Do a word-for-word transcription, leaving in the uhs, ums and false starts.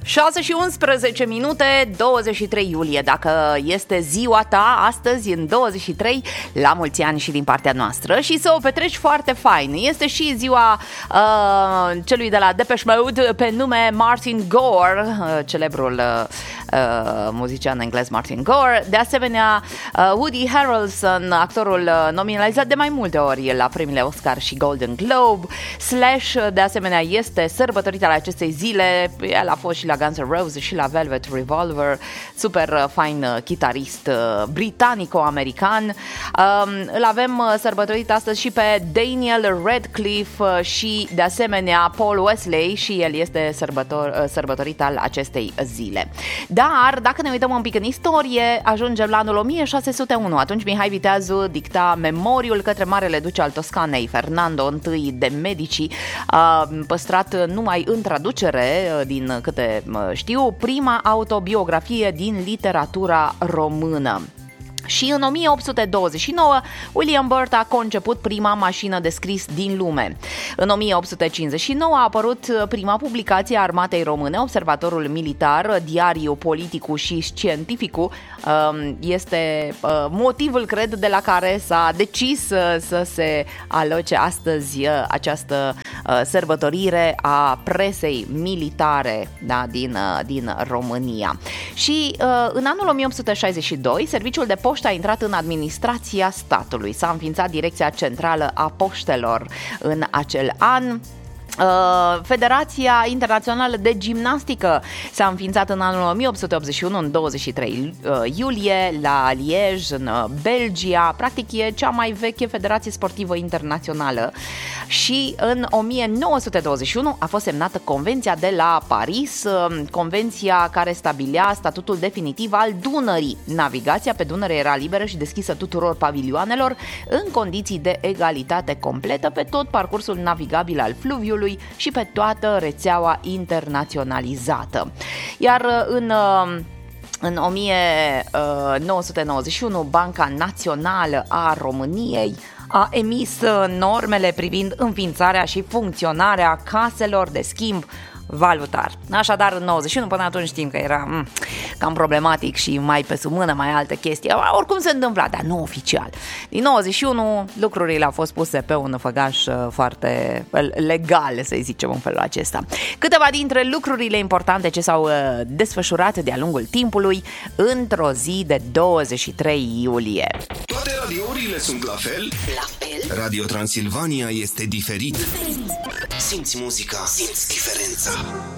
șase și unsprezece minute, douăzeci și trei iulie. Dacă este ziua ta astăzi, în douăzeci și trei, la mulți ani și din partea noastră și să o petreci foarte fain. Este și ziua uh, celui de la Depeche Mode pe nume Martin Gore, uh, celebrul uh, uh, muzician englez Martin Gore. De asemenea, uh, Woody Harrelson, actorul uh, nominalizat de mai multe ori la premiile Oscar și Golden Globe. Slash, de asemenea, este sărbătorit al acestei zile. El a fost și la Guns N' Roses și la Velvet Revolver, super fain chitarist britanico-american. Îl avem sărbătorit astăzi și pe Daniel Radcliffe și de asemenea Paul Wesley, și el este sărbător, sărbătorit al acestei zile. Dar dacă ne uităm un pic în istorie, ajungem la anul o mie șase sute unu. Atunci Mihai Viteazu dicta memoriul către marele duce al Toscanei, Fernando I de Medici, păstrat numai în traducere, din câte știu, prima autobiografie din literatura română. Și în o mie opt sute douăzeci și nouă, William Burt a conceput prima mașină de scris din lume. În o mie opt sute cincizeci și nouă a apărut prima publicație a Armatei Române, Observatorul Militar, Diariul Politicul și Scientificul. Este motivul, cred, de la care s-a decis să se aloce astăzi această sărbătorire a presei militare, da, din, din România. Și în anul o mie opt sute șaizeci și doi, Serviciul de Poștă a intrat în administrația statului. S-a înființat Direcția Centrală a Poștelor în acel an. Federația Internațională de Gimnastică s-a înființat în anul o mie opt sute optzeci și unu, în douăzeci și trei iulie, la Liege, în Belgia. Practic e cea mai veche federație sportivă internațională. Și în o mie nouă sute douăzeci și unu a fost semnată Convenția de la Paris, convenția care stabilea statutul definitiv al Dunării. Navigația pe Dunăre era liberă și deschisă tuturor pavilioanelor, în condiții de egalitate completă pe tot parcursul navigabil al fluviului și pe toată rețeaua internaționalizată. Iar în În o mie nouă sute nouăzeci și unu, Banca Națională a României a emis normele privind înființarea și funcționarea caselor de schimb valutar. Așadar, în nouăzeci și unu, până atunci știm că era m- cam problematic și mai pe sub mână, mai alte chestii. Oricum se întâmpla, dar nu oficial. Din nouăzeci și unu, lucrurile au fost puse pe un făgaș foarte legal, să zicem, în felul acesta. Câteva dintre lucrurile importante ce s-au desfășurat de-a lungul timpului într-o zi de douăzeci și trei iulie. Toate radiourile sunt la fel? La fel? Radio Transilvania este diferit. Diferit. Simți muzica, simți diferența.